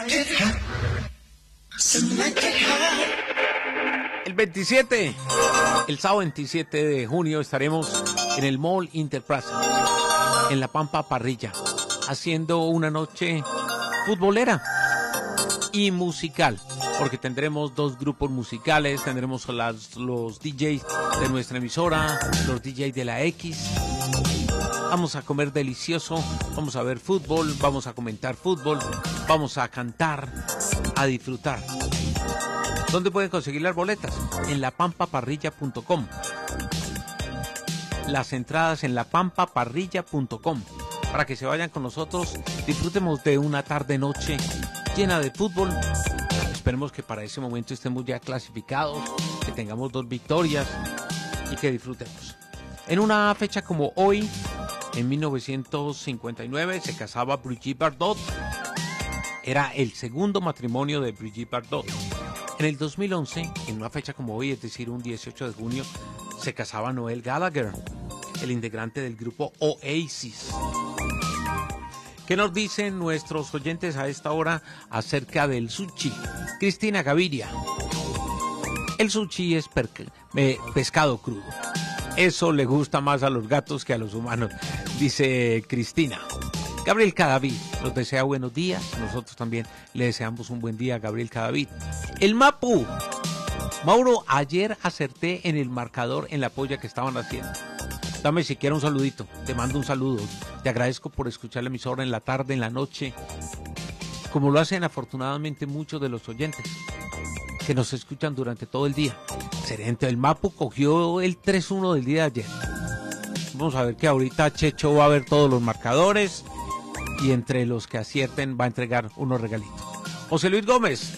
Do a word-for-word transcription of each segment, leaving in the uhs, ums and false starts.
El veintisiete, el sábado veintisiete de junio estaremos en el Mall Interplaza, en La Pampa Parrilla, haciendo una noche futbolera y musical, porque tendremos dos grupos musicales, tendremos las, los D Js de nuestra emisora, los D Js de la X. Vamos a comer delicioso, vamos a ver fútbol, vamos a comentar fútbol, vamos a cantar, a disfrutar. ¿Dónde pueden conseguir las boletas? En la pampa parrilla punto com. Las entradas en la pampa parrilla punto com. Para que se vayan con nosotros, disfrutemos de una tarde-noche llena de fútbol. Esperemos que para ese momento estemos ya clasificados, que tengamos dos victorias y que disfrutemos. En una fecha como hoy, en mil novecientos cincuenta y nueve, se casaba Brigitte Bardot. Era el segundo matrimonio de Brigitte Bardot. En el dos mil once, en una fecha como hoy, es decir, un dieciocho de junio, se casaba Noel Gallagher, el integrante del grupo Oasis. ¿Qué nos dicen nuestros oyentes a esta hora acerca del sushi? Cristina Gaviria. El sushi es per- eh, pescado crudo. Eso le gusta más a los gatos que a los humanos, dice Cristina. Gabriel Cadavid nos desea buenos días. Nosotros también le deseamos un buen día a Gabriel Cadavid. El Mapu. Mauro, ayer acerté en el marcador en la polla que estaban haciendo. Dame siquiera un saludito. Te mando un saludo. Te agradezco por escuchar la emisora en la tarde, en la noche, como lo hacen afortunadamente muchos de los oyentes que nos escuchan durante todo el día. Excelente. El Mapu cogió el tres uno del día de ayer. Vamos a ver que ahorita Checho va a ver todos los marcadores y entre los que acierten va a entregar unos regalitos. José Luis Gómez.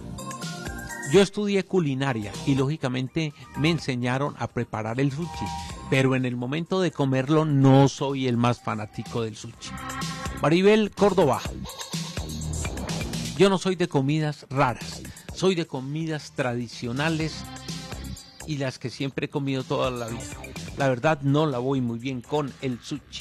Yo estudié culinaria y lógicamente me enseñaron a preparar el sushi, pero en el momento de comerlo no soy el más fanático del sushi. Maribel Córdoba. Yo no soy de comidas raras, soy de comidas tradicionales y las que siempre he comido toda la vida. La verdad no la voy muy bien con el sushi.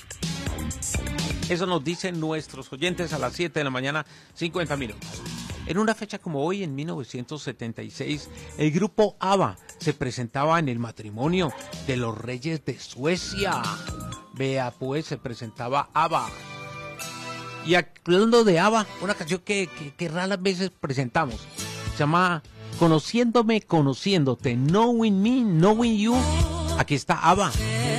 Eso nos dicen nuestros oyentes a las siete de la mañana, cincuenta minutos. En una fecha como hoy, en mil novecientos setenta y seis, el grupo ABBA se presentaba en el matrimonio de los reyes de Suecia. Vea pues, se presentaba ABBA. Y hablando de ABBA, una canción que, que, que raras veces presentamos, se llama Conociéndome, Conociéndote, Knowing Me, Knowing You. Aquí está ABBA.